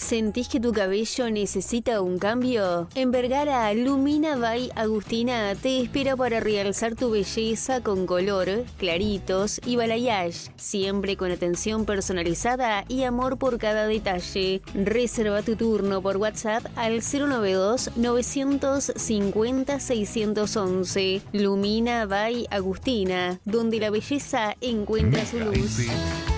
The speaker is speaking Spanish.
¿Sentís que tu cabello necesita un cambio? En Vergara, Lumina by Agustina te espera para realzar tu belleza con color, claritos y balayage, siempre con atención personalizada y amor por cada detalle. Reserva tu turno por WhatsApp al 092-950-611. Lumina by Agustina, donde la belleza encuentra su luz.